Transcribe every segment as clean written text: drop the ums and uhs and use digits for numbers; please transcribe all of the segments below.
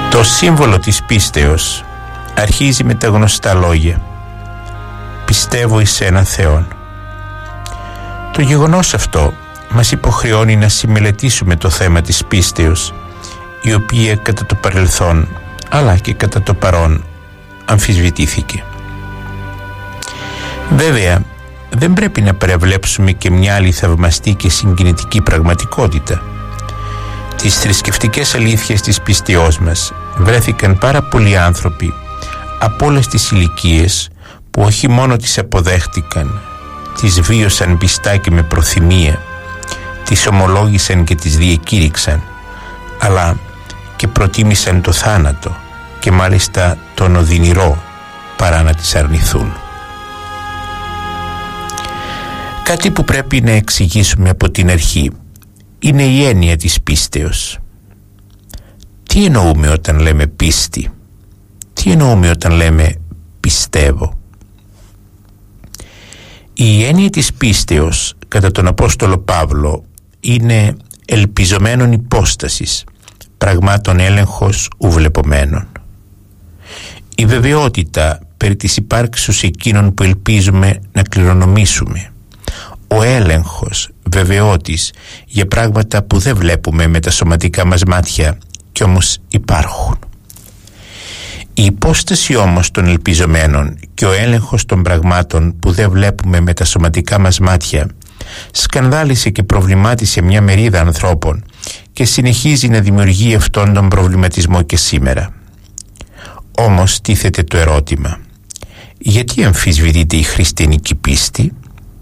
Το σύμβολο της πίστεως αρχίζει με τα γνωστά λόγια «Πιστεύω εις ένα Θεόν». Το γεγονός αυτό μας υποχρεώνει να συμμελετήσουμε το θέμα της πίστεως, η οποία κατά το παρελθόν αλλά και κατά το παρόν αμφισβητήθηκε. Βέβαια, δεν πρέπει να παραβλέψουμε και μια άλλη θαυμαστή και συγκινητική πραγματικότητα. Τις θρησκευτικές αλήθειες της πίστεώς μας βρέθηκαν πάρα πολλοί άνθρωποι από όλες τις ηλικίες που όχι μόνο τις αποδέχτηκαν, τις βίωσαν πιστά και με προθυμία, τις ομολόγησαν και τις διακήρυξαν, αλλά και προτίμησαν το θάνατο και μάλιστα τον οδυνηρό παρά να τις αρνηθούν. Κάτι που πρέπει να εξηγήσουμε από την αρχή είναι η έννοια της πίστεως. Τι εννοούμε όταν λέμε πίστη? Τι εννοούμε όταν λέμε πιστεύω? Η έννοια της πίστεως κατά τον Απόστολο Παύλο είναι ελπιζομένων υπόστασης, πραγμάτων έλεγχος ουβλεπομένων. Η βεβαιότητα περί της υπάρξεως εκείνων που ελπίζουμε να κληρονομήσουμε. Ο έλεγχος βεβαιότης για πράγματα που δεν βλέπουμε με τα σωματικά μας μάτια κι όμως υπάρχουν. Η υπόσταση όμως των ελπιζομένων και ο έλεγχος των πραγμάτων που δεν βλέπουμε με τα σωματικά μας μάτια σκανδάλισε και προβλημάτισε μια μερίδα ανθρώπων και συνεχίζει να δημιουργεί αυτόν τον προβληματισμό και σήμερα. Όμως τίθεται το ερώτημα: γιατί αμφισβητείται η χριστιανική πίστη?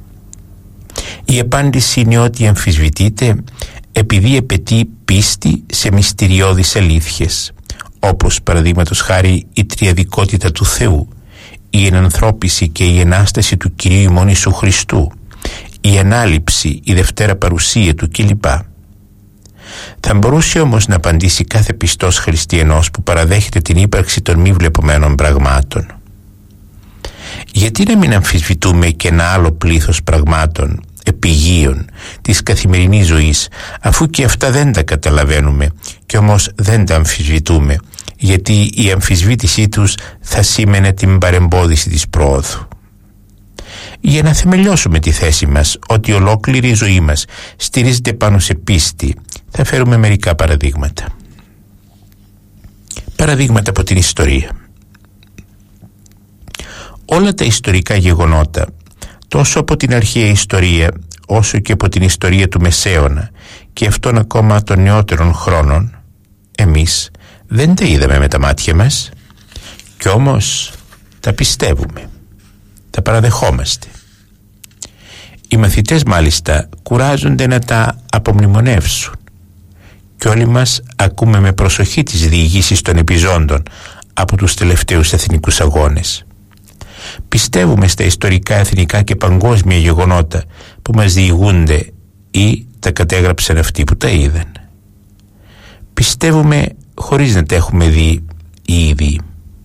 Η απάντηση είναι ότι αμφισβητείται επειδή απαιτεί πίστη σε μυστηριώδεις αλήθειες, όπως παραδείγματος χάρη η τριαδικότητα του Θεού, η ενανθρώπιση και η Ενάσταση του Κυρίου ημών Ιησού Χριστού, η Ανάληψη, η Δευτέρα Παρουσία του κλπ. Θα μπορούσε όμως να απαντήσει κάθε πιστός χριστιανός που παραδέχεται την ύπαρξη των μη βλεπομένων πραγμάτων: γιατί να μην αμφισβητούμε και ένα άλλο πλήθος πραγμάτων, επιγείων της καθημερινής ζωής, αφού και αυτά δεν τα καταλαβαίνουμε και όμως δεν τα αμφισβητούμε, γιατί η αμφισβήτησή τους θα σήμαινε την παρεμπόδιση της πρόοδου. Για να θεμελιώσουμε τη θέση μας ότι ολόκληρη η ζωή μας στηρίζεται πάνω σε πίστη, θα φέρουμε μερικά παραδείγματα. Παραδείγματα από την ιστορία. Όλα τα ιστορικά γεγονότα, τόσο από την αρχαία ιστορία όσο και από την ιστορία του Μεσαίωνα και αυτών ακόμα των νεότερων χρόνων, εμείς δεν τα είδαμε με τα μάτια μας, κι όμως τα πιστεύουμε, τα παραδεχόμαστε. Οι μαθητές μάλιστα κουράζονται να τα απομνημονεύσουν και όλοι μας ακούμε με προσοχή τις διηγήσεις των επιζώντων από τους τελευταίους εθνικούς αγώνες. Πιστεύουμε στα ιστορικά, εθνικά και παγκόσμια γεγονότα που μας διηγούνται ή τα κατέγραψαν αυτοί που τα είδαν. Πιστεύουμε χωρίς να τα έχουμε δει ήδη.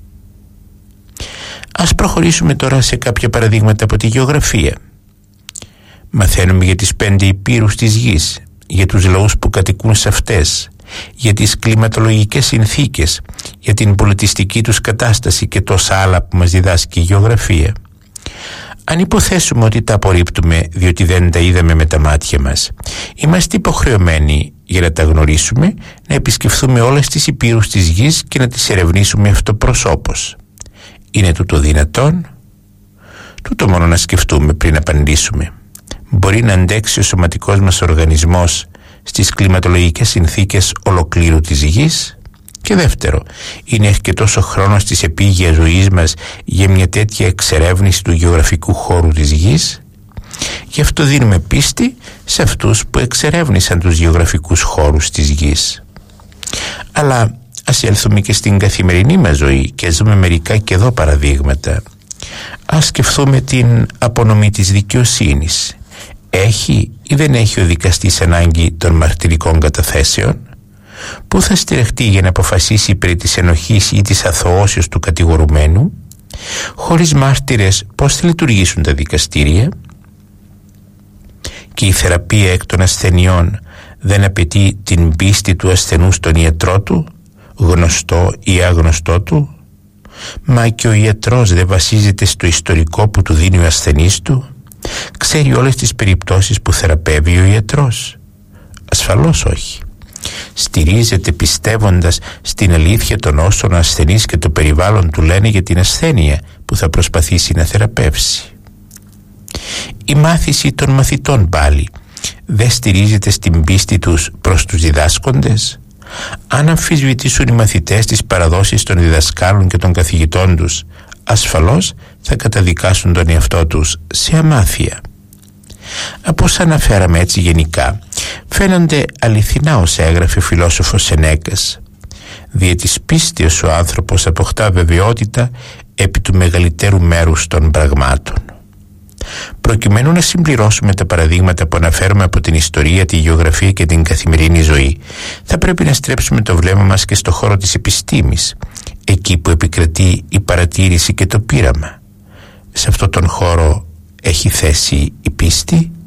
Ας προχωρήσουμε τώρα σε κάποια παραδείγματα από τη γεωγραφία. Μαθαίνουμε για τις 5 υπήρους της γης, για τους λαούς που κατοικούν σε αυτές, για τις κλιματολογικές συνθήκες, για την πολιτιστική τους κατάσταση και τόσα άλλα που μας διδάσκει η γεωγραφία. Αν υποθέσουμε ότι τα απορρίπτουμε διότι δεν τα είδαμε με τα μάτια μας, είμαστε υποχρεωμένοι για να τα γνωρίσουμε να επισκεφθούμε όλες τις υπήρους της γης και να τις ερευνήσουμε αυτοπροσώπως. Είναι τούτο δυνατόν? Τούτο μόνο να σκεφτούμε πριν απαντήσουμε. Μπορεί να αντέξει ο σωματικός μας οργανισμός στις κλιματολογικές συνθήκες ολοκλήρου της γης? Και δεύτερο, είναι αρκετός ο χρόνος της επίγειας ζωής μας για μια τέτοια εξερεύνηση του γεωγραφικού χώρου της γης? Γι' αυτό δίνουμε πίστη σε αυτούς που εξερεύνησαν τους γεωγραφικούς χώρους της γης. Αλλά ας έλθουμε και στην καθημερινή μας ζωή και ας δούμε μερικά και εδώ παραδείγματα. Ας σκεφτούμε την απονομή της δικαιοσύνης. Έχει ή δεν έχει ο δικαστής ανάγκη των μαρτυρικών καταθέσεων? Πού θα στηρεχτεί για να αποφασίσει περί της ενοχής ή της αθωώσεως του κατηγορουμένου? Χωρίς μάρτυρες πώς θα λειτουργήσουν τα δικαστήρια? Και η θεραπεία εκ των ασθενειών δεν απαιτεί την πίστη του ασθενού στον ιατρό του, γνωστό ή άγνωστό του? Μα και ο ιατρός δεν βασίζεται στο ιστορικό που του δίνει ο ασθενής του? Ξέρει όλες τις περιπτώσεις που θεραπεύει ο ιατρός? Ασφαλώς όχι. Στηρίζεται πιστεύοντας στην αλήθεια των όσων ο ασθενής και το περιβάλλον του λένε για την ασθένεια που θα προσπαθήσει να θεραπεύσει. Η μάθηση των μαθητών πάλι δεν στηρίζεται στην πίστη τους προς τους διδάσκοντες? Αν αμφισβητήσουν οι μαθητές τις παραδόσεις των διδασκάλων και των καθηγητών τους, ασφαλώς θα καταδικάσουν τον εαυτό τους σε αμάθεια. Από όσα αναφέραμε έτσι γενικά, φαίνονται αληθινά όσα έγραφε ο φιλόσοφος Σενέκας. Δια της πίστεως ο άνθρωπος αποκτά βεβαιότητα επί του μεγαλύτερου μέρους των πραγμάτων. Προκειμένου να συμπληρώσουμε τα παραδείγματα που αναφέρουμε από την ιστορία, τη γεωγραφία και την καθημερινή ζωή, θα πρέπει να στρέψουμε το βλέμμα μας και στο χώρο της επιστήμης, εκεί που επικρατεί η παρατήρηση και το πείραμα. Σε αυτόν τον χώρο έχει θέση η πίστη?